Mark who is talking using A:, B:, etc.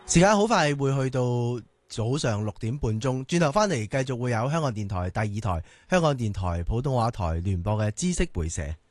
A: 時間好快會去到早上6點半鐘，轉頭翻嚟繼續會有香港電台第二台、香港電台普通話台聯播嘅知識會社。